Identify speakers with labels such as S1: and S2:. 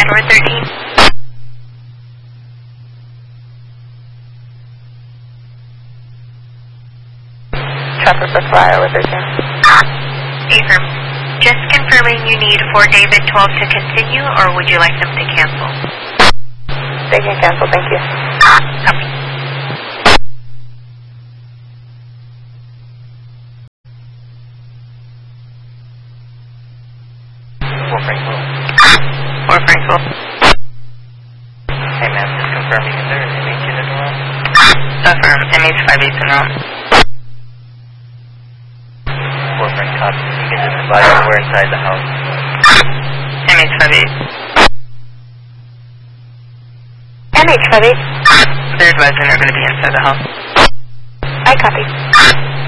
S1: Android 13.
S2: Traffic for Flyer with 13.
S1: Affirm. Just confirming you need for David 12 to continue, or would you like them to cancel?
S2: They can cancel, thank you.
S1: Copy. For Frankfurt.
S3: Hey ma'am, just confirming, is there an MH in the room?
S1: Affirm. MH58 in the room.
S3: For Frank Cop, you can just advise if we're inside the house.
S1: MH58.
S2: MH58.
S1: They're advising they're going to be inside the house.
S2: I copy.